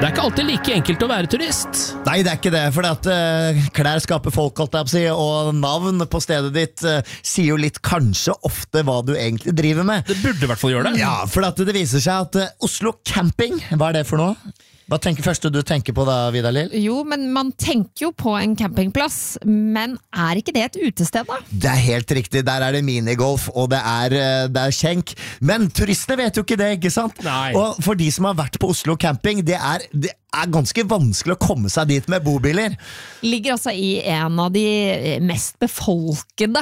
Det ikke alltid like enkelt å være turist. Nei, det ikke det, for klær skaper folk, holdt jeg på å si, og navn på stedet ditt sier jo litt kanskje ofte hva du egentlig driver med. Det burde i hvert fall gjøre det. Ja, for det viser seg at Oslo Camping, hva det for noe? Hva første du tenker på da, Vidar Lill? Jo, men man tenker jo på en campingplass, men ikke det et utested da? Det helt riktig, der det minigolf, og det er skjenk. Men turistene vet jo ikke det, ikke sant? Nei. Og for de som har vært på Oslo Camping, det er ganske vanskelig å komme seg dit med bobiler. Ligger altså i en av de mest befolkede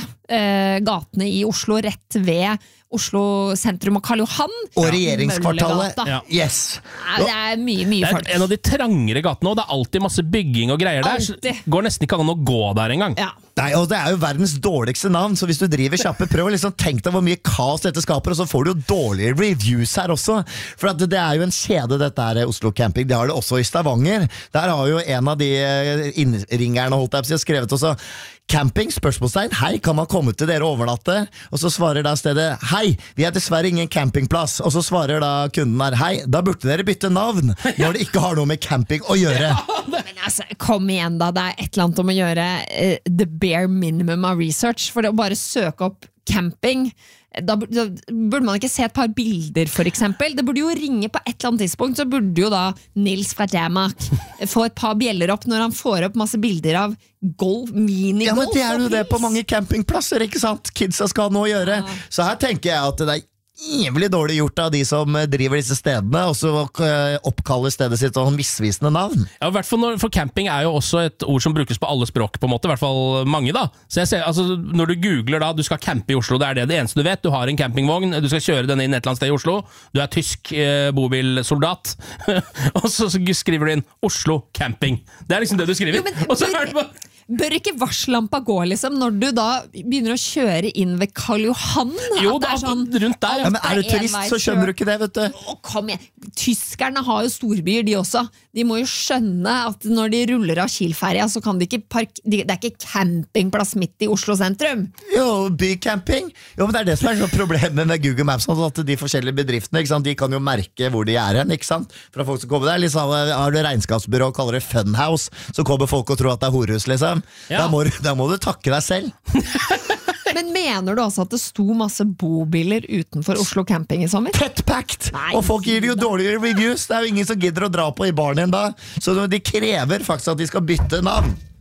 gatene i Oslo, rett ved Oslo sentrum og Karl Johan. Og regjeringskvartalet. Møllergata. Yes. Det mye folk. Det en av de trangere gatene, og det alltid masse bygging og greier der. Alltid. Går nesten ikke an å gå der engang. Ja. Nei, og det jo verdens dårligste navn, så hvis du driver kjappe, prøv å liksom tenk deg hvor mye kaos dette skaper, og så får du jo dårlige reviews her også. For det jo en kjede, dette Oslo Camping. Det har det også i Stavanger. Der har jo en av de innringerne holdt jeg på å si, skrevet også camping, spørsmålstegn, hei, kan man komme til dere og overnatte? Og så svarer da stedet, hei, vi dessverre ingen campingplass. Og så svarer da kunden her, hei, da burde dere bytte navn, når det ikke har noe med camping å gjøre. Men altså, kom igjen da, det et eller annet om å gjøre the bare minimum av research, for å bare søke opp camping. Da burde man ikke se et par bilder for eksempel. Det burde jo ringe på et eller annet tidspunkt. Så burde jo da Nils fra Danmark få et par bjeller opp når han får opp masse bilder av golf, minigolf. Ja, men det jo det på mange campingplasser, ikke sant? Kidsa skal nå gjøre. Så her tenker jeg at det jævlig dårlig gjort av de som driver disse stedene, og så oppkaller stedet sitt sånn misvisende navn. Ja, i hvert fall for camping jo også et ord som brukes på alle språk, på en måte, i hvert fall mange da. Så jeg ser, altså, når du googler da, du skal campe i Oslo, det det eneste du vet, du har en campingvogn, du skal kjøre den inn et eller annet sted i Oslo, du tysk bobilsoldat, og så skriver du inn Oslo Camping. Det liksom det du skriver. Jo, men, og så det bare... Bør ikke varslampa gå liksom når du da begynner å kjøre inn ved Karl Johan? Jo, det sånn, rundt der. Ja, men du turist, så skjønner du ikke det, vet du. Kom igjen, tyskerne har jo storbyer de også. De må jo skjønne at når de ruller av Kielferja, så kan de ikke det ikke campingplass midt i Oslo sentrum. Jo, bycamping. Jo, men det det som så problemet med Google Maps, at de forskjellige bedriftene, ikke sant? De kan jo merke hvor de hen, ikke sant? For folk som kommer der, liksom, har du regnskapsbyrå og kaller det Funhouse, så kommer folk og tror at det horhus, liksom. Ja. Da må du takke deg selv. Men mener du altså at det sto masse bobiler utenfor Oslo Camping i sommer? Tettpakt! Og folk gir jo dårligere reviews. Det jo ingen som gidder å dra på i baren igjen da. Så de krever faktisk at de skal bytte navn.